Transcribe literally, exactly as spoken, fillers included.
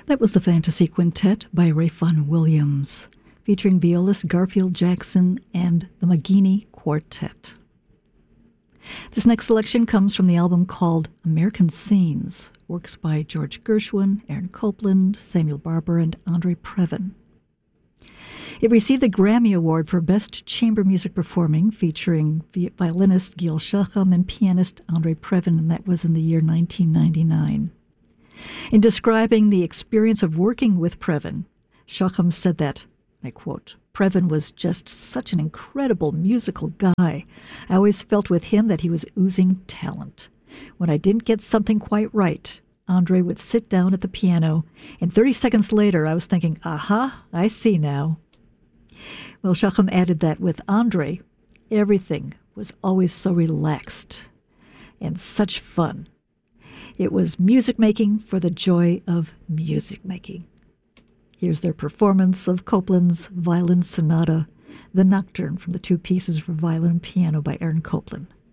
That was the Fantasy Quintet by Ralph Vaughan Williams, featuring violist Garfield Jackson and the Maggini Quartet. This next selection comes from the album called American Scenes, works by George Gershwin, Aaron Copland, Samuel Barber, and Andre Previn. It received the Grammy Award for Best Chamber Music Performing, featuring violinist Gil Shaham and pianist Andre Previn, and that was in the year nineteen ninety-nine. In describing the experience of working with Previn, Shaham said that, I quote, "Previn was just such an incredible musical guy. I always felt with him that he was oozing talent. When I didn't get something quite right, Andre would sit down at the piano, and thirty seconds later I was thinking, aha, I see now." Well, Shaham added that with Andre, everything was always so relaxed and such fun. It was music making for the joy of music making. Here's their performance of Copland's Violin Sonata, the Nocturne from the two pieces for violin and piano by Aaron Copland.